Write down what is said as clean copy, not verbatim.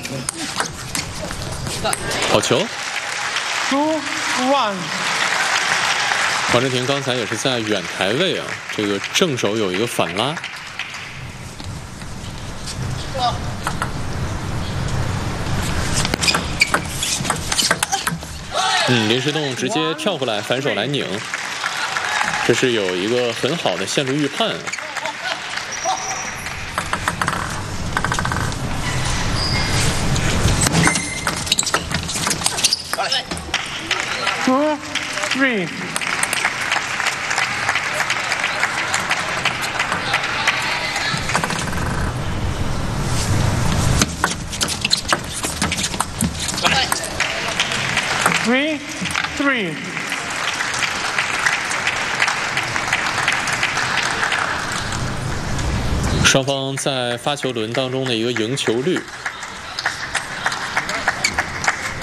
好球 2-1。 黄镇廷刚才也是在远台位啊，这个正手有一个反拉。林诗栋直接跳过来反手来拧，这是有一个很好的线路预判啊。 2-3。3-3。 双方在发球轮当中的一个赢球率